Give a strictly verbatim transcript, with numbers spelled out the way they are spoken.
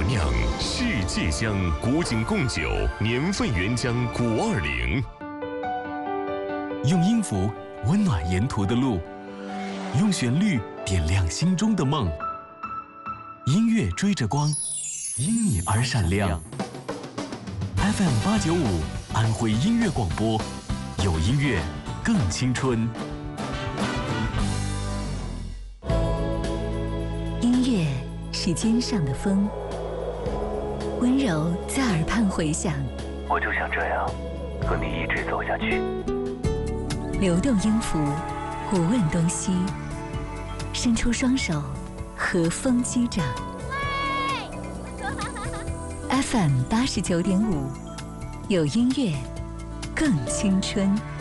酿世界香古井贡酒，年份原浆古二零。 用音符温暖沿途的路，用旋律点亮心中的梦。音乐追着光，因你而闪亮。F M 八九五，安徽音乐广播，有音乐更青春。 音乐是肩上的风，温柔在耳畔回响。 我就想这样和你一直走下去。 流动音符，不问东西，伸出双手，和风击掌。F M 八十九点五，有音乐更青春。